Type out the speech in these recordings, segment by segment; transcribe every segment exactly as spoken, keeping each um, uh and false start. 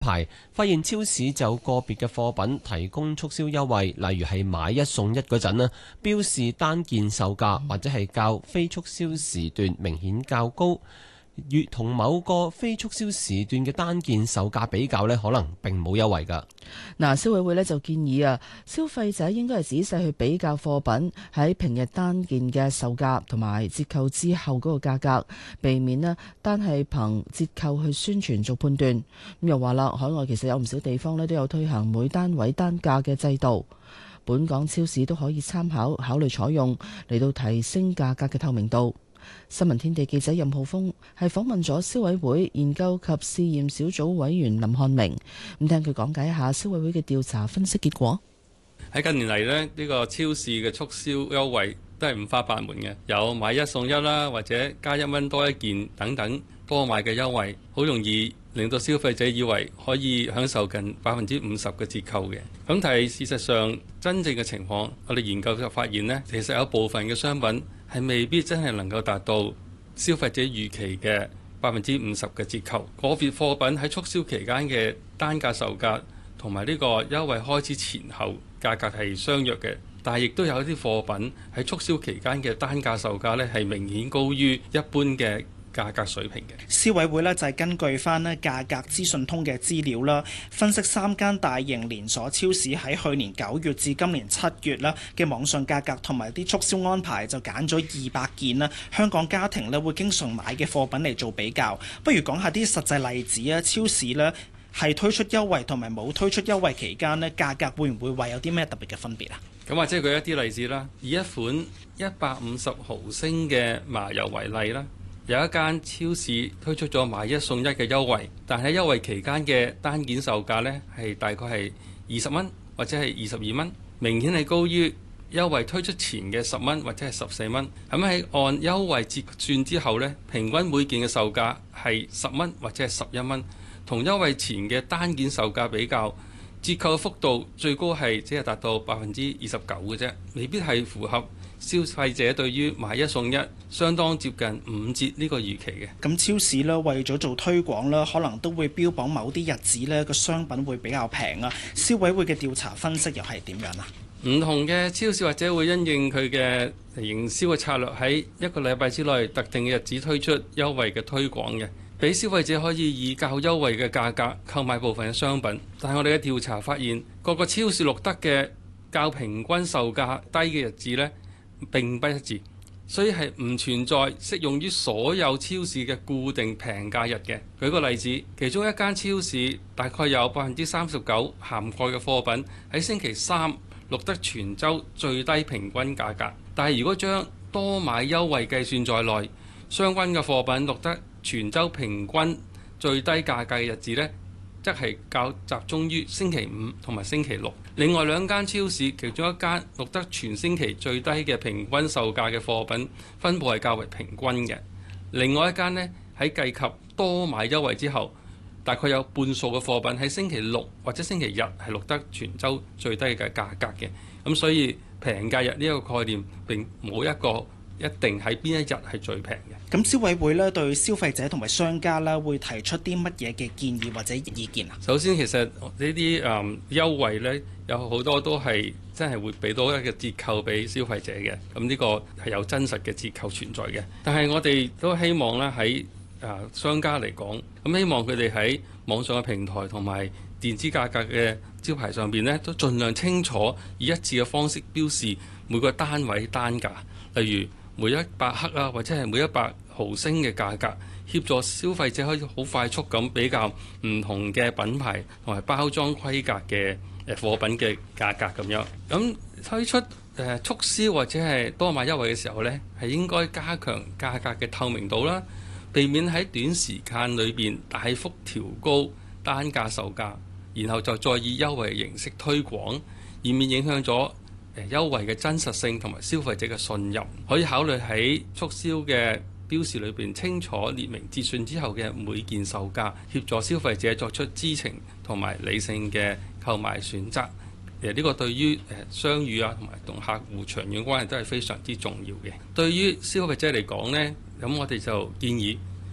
牌，發現超市就個別嘅貨品提供促銷優惠，例如係買一送一嗰陣呢，標示單件售價或者係較非促銷時段明顯較高。與同某個非促銷時段嘅單件售價比較呢，可能並冇優惠㗎。 嗱，消委會呢就建議啊，消費者應該係仔細去比較貨品喺平日單件嘅售價同埋折扣之後嗰個價格，避免呢單係憑折扣去宣傳做判斷。咁又話啦，海外其實有唔少地方呢都有推行每單位單價嘅制度，本港超市都可以參考考慮採用，嚟到提升價格嘅透明度。新聞天地記者任浩峰係訪問咗消委會研究及試驗小組委員林漢明，咁聽佢講解一下消委會嘅調查分析結果。 喺近年嚟呢，呢個超市嘅促銷優惠都係五花八門嘅，有買一送一啦，或者加一蚊多一件等等多買嘅優惠，好容易令到消費者以為可以享受近百分之五十嘅折扣嘅。咁但係事實上真正嘅情況，我哋研究就發現呢，其實有部分嘅商品係未必真係能夠達到消費者預期嘅百分之五十嘅折扣。個別貨品喺促銷期間嘅單價售價同埋呢個優惠開始前後價格係相若嘅，但係亦都有一啲貨品喺促銷期間嘅單價售價呢係明顯高於一般嘅價格水平嘅。 消委會呢就係根據翻呢價格資訊通嘅資料啦，分析三間大型連鎖超市喺去年九月至今年七月啦嘅網上價格同埋啲促銷安排，就揀咗二百件啦香港家庭呢會經常買嘅貨品嚟做比較。不如講下啲實際例子啊，超市呢係推出優惠同埋冇推出優惠期間呢，價格會唔會話有啲咩特別嘅分別啊？ 咁或者舉一啲例子啦，以一款一百五十毫升嘅麻油為例啦。有一間超市推出咗買一送一嘅優惠，但喺優惠期間嘅單件售價呢係大概係二十蚊或者係二十二蚊，明顯係高於優惠推出前嘅十蚊或者係十四蚊。咁喺按優惠折算之後呢，平均每件嘅售價係十蚊或者係十一蚊，同優惠前嘅單件售價比較，折扣幅度最高係只係達到百分之二十九嘅啫，未必係符合消費者對於買一送一相當接近五折呢個預期嘅。 咁超市呢，為咗做推廣啦，可能都會標榜某啲日子呢個商品會比較平啊。消委會嘅調查分析又係點樣啊？ 唔同嘅超市或者會因應佢嘅營銷嘅策略，喺一個禮拜之內特定嘅日子推出優惠嘅推廣嘅，俾消費者可以以較優惠嘅價格購買部分嘅商品。但係我哋嘅調查發現，各個超市錄得嘅較平均售價低嘅日子呢，並不一致，所以係唔存在適用於所有超市嘅固定平價日嘅。舉個例子，其中一間超市大概有百分之三十九涵蓋嘅貨品喺星期三錄得全週最低平均價格，但係如果將多買優惠計算在內，相關嘅貨品錄得全週平均最低價格嘅日子呢，則係較集中於星期五同埋星期六。另外兩間超市，其中一間錄得全星期最低嘅平均售價嘅貨品分佈係較為平均嘅。另外一間呢，喺計及多買優惠之後，大概有半數嘅貨品喺星期六或者星期日係錄得全週最低嘅價格嘅。咁所以平價日呢一個概念並冇一個一定喺邊一日係最平嘅。 咁消委會咧對消費者同埋商家咧會提出啲乜嘢嘅建議或者意見啊？ 首先，其實呢啲誒優惠咧有好多都係真係會俾到一個折扣俾消費者嘅。咁呢個係有真實嘅折扣存在嘅。但係我哋都希望咧喺誒商家嚟講，咁希望佢哋喺網上嘅平台同埋電子價格嘅招牌上邊咧，都盡量清楚以一致嘅方式標示每個單位單價，例如每一百克啊，或者係每一百毫升嘅價格，協助消費者可以好快速咁比較唔同嘅品牌同埋包裝規格嘅誒貨品嘅價格咁樣。咁推出誒促銷或者係多買優惠嘅時候呢，係應該加強價格嘅透明度啦，避免喺短時間裏邊大幅調高單價售價，然後就再以優惠形式推廣，以免影響咗誒優惠嘅真實性同埋消費者嘅信任。可以考慮喺促銷嘅標示裏邊清楚列明折算之後嘅每件售價，協助消費者作出知情同埋理性嘅購買選擇。誒呢個對於誒商譽啊同埋同客戶長遠關係都係非常之重要嘅。對於消費者嚟講呢，咁我哋就建議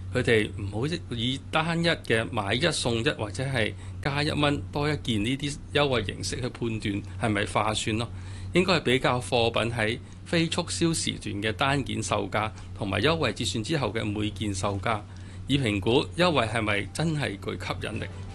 佢哋唔好以單一嘅買一送一或者係加一蚊多一件呢啲優惠形式去判斷係咪划算咯。應該係比較貨品喺非促銷時段嘅單件售價同埋優惠折算之後嘅每件售價，以評估優惠係咪真係具吸引力。